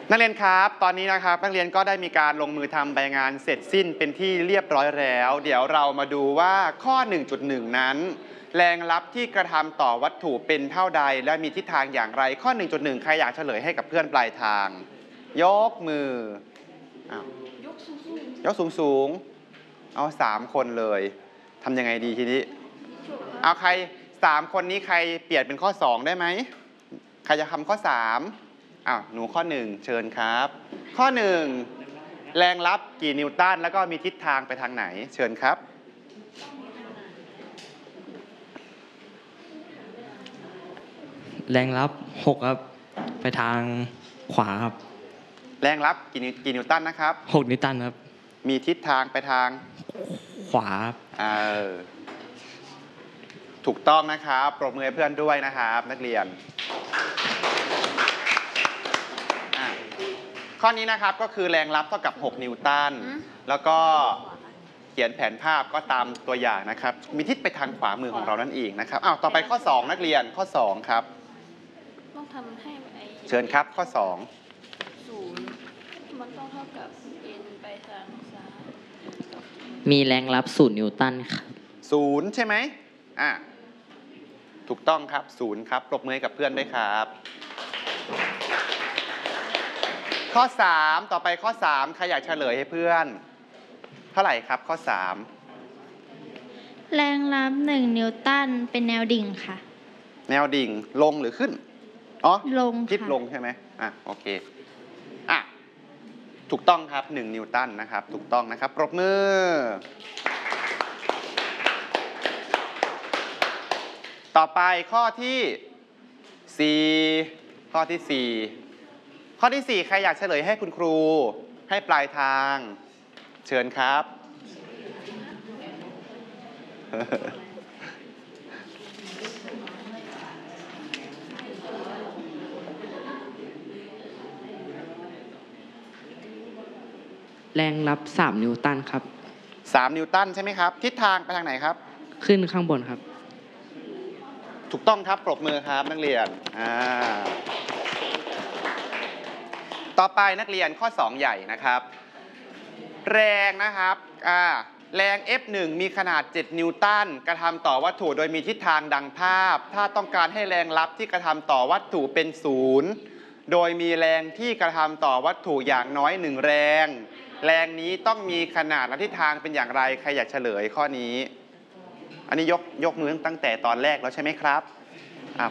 นักเรียนครับตอนนี้นะครับนักเรียนก็ได้มีการลงมือทำใบงานเสร็จสิ้นเป็นที่เรียบร้อยแล้วเดี๋ยวเรามาดูว่าข้อ 1.1 นั้นแรงลับที่กระทำต่อวัตถุเป็นเท่าใดและมีทิศทางอย่างไรข้อ 1.1 ใครอยากเฉลยให้กับเพื่อนปลายทางยกมือยกสูงเอา3คนเลยทำยังไงดีทีนี้เอาใคร3คนนี้ใครเปลี่ยนเป็นข้อ2ได้ไหมใครจะทำข้อ3หนูข้อ1เชิญครับข้อ1แรงลับกี่นิวตันแล้วก็มีทิศทางไปทางไหนเชิญครับแรงลับ6ครับไปทางขวาครับแรงลับกี่นิวตันนะครับ 6นิวตันครับมีทิศทางไปทางขวาครับถูกต้องนะครับปรบมือให้เพื่อนด้วยนะครับนักเรียนข้อนี้นะครับก็คือแรงลับเท่ากับ6นิวตันแล้วก็เขียนแผนภาพก็ตามตัวอย่างนะครับมีทิศไปทางขวามือของเรานั่นเองนะครับต่อไปข้อ2นักเรียนข้อ2ครับต้องทำให้เชิญครับข้อ2 0มันต้องเท่ากับ n ไปทางซ้ายมีแรงลับ0นิวตันครับ 0ใช่ไหมถูกต้องครับ0ครับปรบมือให้กับเพื่อนด้วยครับข้อ3ต่อไปข้อ3ใครอยากเฉลยให้เพื่อนเท่าไหร่ครับข้อ3 แรงลับ1นิวตันเป็นแนวดิ่งค่ะแนวดิ่งลงหรือขึ้นลงทิศลงใช่ไหมโอเคถูกต้องครับ1นิวตันนะครับถูกต้องนะครับปรบมือต่อไปข้อที่4ข้อที่4ใครอยากเฉลยให้คุณครูให้ปลายทางเชิญครับแรงลับ3นิวตันครับ 3นิวตันใช่ไหมครับทิศทางไปทางไหนครับขึ้นข้างบนครับถูกต้องครับปรบมือครับนักเรียนต่อไปนักเรียนข้อ2ใหญ่นะครับแรงนะครับแรง F1 มีขนาด7นิวตันกระทำต่อวัตถุโดยมีทิศทางดังภาพถ้าต้องการให้แรงลับที่กระทำต่อวัตถุเป็น0โดยมีแรงที่กระทำต่อวัตถุอย่างน้อย1แรงนี้ต้องมีขนาดและทิศทางเป็นอย่างไรใครอยากเฉลยข้อนี้อันนี้ยกมือตั้งแต่ตอนแรกแล้วใช่ไหมครับ